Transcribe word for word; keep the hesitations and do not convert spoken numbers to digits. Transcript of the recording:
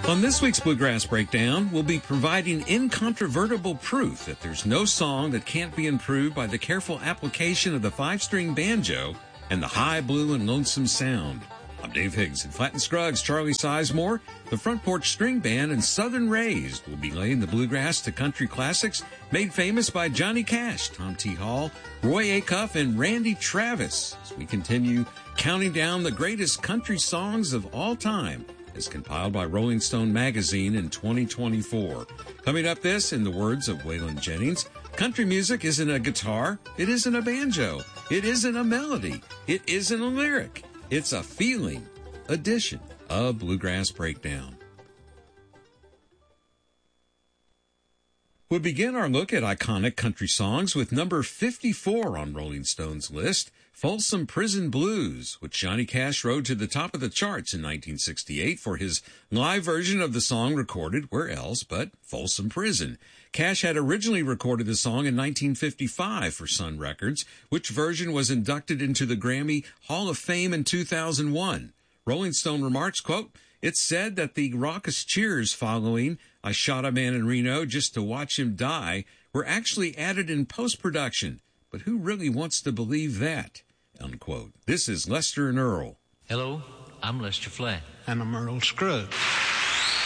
On this week's Bluegrass Breakdown, we'll be providing incontrovertible proof that there's no song that can't be improved by the careful application of the five-string banjo and the high blue and lonesome sound. I'm Dave Higgs, and Flatt and Scruggs, Charlie Sizemore, the Front Porch String Band, and Southern Raised will be laying the bluegrass to country classics made famous by Johnny Cash, Tom T. Hall, Roy Acuff, and Randy Travis as we continue counting down the greatest country songs of all time as compiled by Rolling Stone magazine in twenty twenty-four. Coming up this, in the words of Waylon Jennings, country music isn't a guitar, it isn't a banjo, it isn't a melody, it isn't a lyric, it's a feeling edition of Bluegrass Breakdown. We'll begin our look at iconic country songs with number fifty-four on Rolling Stone's list, Folsom Prison Blues, which Johnny Cash rode to the top of the charts in nineteen sixty-eight for his live version of the song recorded where else but Folsom Prison. Cash had originally recorded the song in nineteen fifty-five for Sun Records, which version was inducted into the Grammy Hall of Fame in two thousand one. Rolling Stone remarks, quote, "It's said that the raucous cheers following I Shot a Man in Reno Just to Watch Him Die were actually added in post-production, but who really wants to believe that?" Unquote. This is Lester and Earl. Hello, I'm Lester Flatt. And I'm Earl Scruggs.